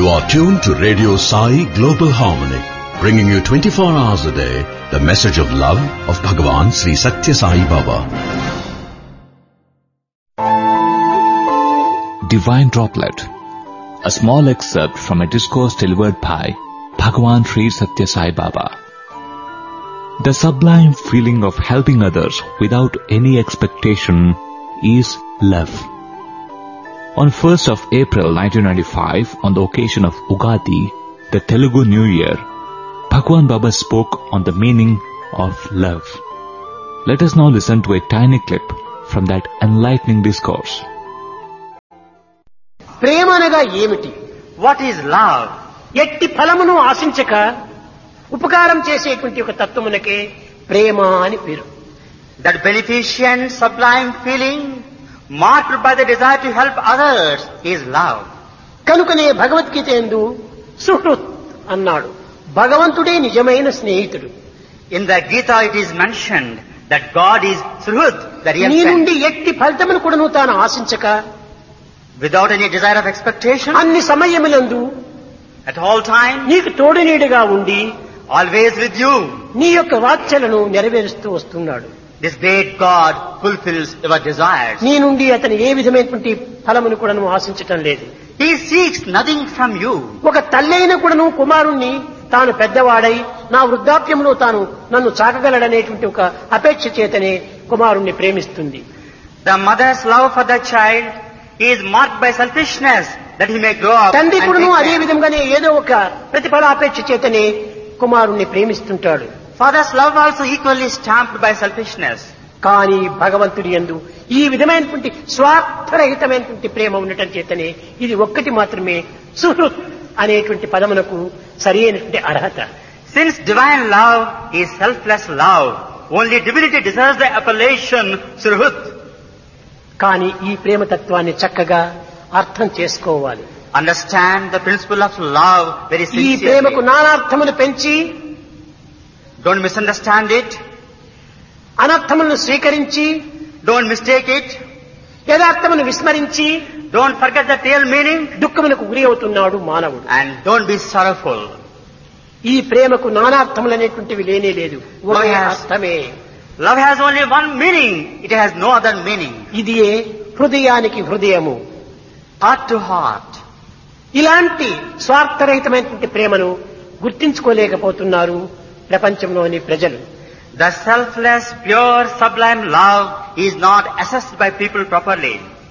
You are tuned to Radio Sai Global Harmony, bringing you 24 hours a day the message of love of Bhagavan Sri Satya Sai Baba. Divine Droplet, a small excerpt from a discourse delivered by Bhagavan Sri Satya Sai Baba. The sublime feeling of helping others without any expectation is love. On 1st of April 1995, on the occasion of Ugadi, the Telugu New Year, Bhagavan Baba spoke on the meaning of love. Let us now listen to a tiny clip from that enlightening discourse. ప్రేమనగా ఏమిటి? What is love? ఎట్టి ఫలమును ఆశించక ఉపకారం చేసేటువంటి ఒక తత్వమునకే ప్రేమ అని పేరు. That beneficent, sublime feeling marked by the desire to help others is love. కనుకనే భగవద్గీత యందు సుహృత్ అన్నాడు. భగవంతుడే నిజమైన స్నేహితుడు. In the Gita it is mentioned that God is Suhrut, the real నీ friend. నుండి ఎట్టి ఫలితమును కూడాను తాను ఆశించక Without any desire of expectation, అన్ని సమయములందు at all times, నీకు తోడునీడుగా ఉండి always with you. నీ యొక్క వాంఛలను నెరవేరుస్తూ వస్తున్నాడు. This great God fulfills your desires. నీ నుండి అతను ఏ విధమైనటువంటి ఫలమును కూడాను ఆశించటం లేదు. He seeks nothing from you. ఒక తల్లైన కూడాను కుమారుణ్ణి తాను పెద్దవాడై నా వృద్ధాప్యంలో తాను నన్ను చాకగలడనేటువంటి ఒక అపేక్ష చేతనే కుమారుణ్ణి ప్రేమిస్తుంది. The mother's love for the child is marked by selfishness that he may grow up. తండ్రి and కూడాను take అదే care. విధంగానే ఏదో ఒక ప్రతిఫలాపేక్ష చేతనే కుమారుణ్ణి ప్రేమిస్తుంటాడు. Father's love also equally stamped by selfishness. కానీ భగవంతుడి యందు ఈ విధమైనటువంటి స్వార్థరహితమైనటువంటి ప్రేమ ఉండటం చేతనే ఇది ఒక్కటి మాత్రమే సుహృత్ అనేటువంటి పదమునకు సరి అయినటువంటి అర్హత. Since divine love is selfless love, only divinity deserves the appellation Surhut. కానీ ఈ ప్రేమ తత్వాన్ని చక్కగా అర్థం చేసుకోవాలి. Understand the principle of love very ఈ ప్రేమకు sincerely. నానార్థములు పెంచి Don't misunderstand it. అనర్థములను స్వీకరించి Don't mistake it. యథార్థమును విస్మరించి Don't forget the real meaning. దుఃఖములకు గురి అవుతున్నాడు మానవుడు. And don't be sorrowful. ఈ ప్రేమకు నానార్థములు అనేటువంటివి లేనే లేదు, ఒకే Yes. అర్థమే. Love has only one meaning. It has no other meaning. ఇదియే హృదయానికి హృదయము. Heart to heart. ఇలాంటి స్వార్థరహితమైనటువంటి ప్రేమను గుర్తించుకోలేకపోతున్నారు ప్రపంచంలోని ప్రజలు. The selfless, pure, sublime love is not assessed by people properly.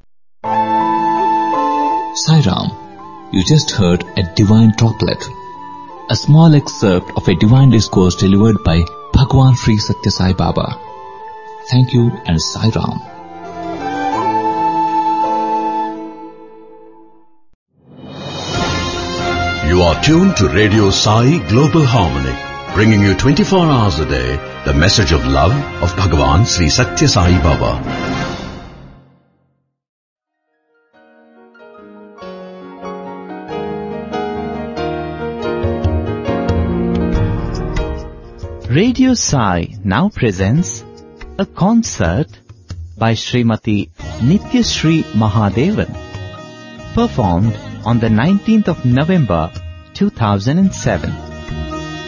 Sai Ram, you just heard a divine droplet, a small excerpt of a divine discourse delivered by Bhagavan Sri Satya Sai Baba. Thank you and Sai Ram. You are tuned to Radio Sai Global Harmony, bringing you 24 hours a day the message of love of Bhagavan Sri Satya Sai Baba. Radio Sai now presents a concert by Srimati Nityashree Mahadevan, performed on the 19th of November 2007.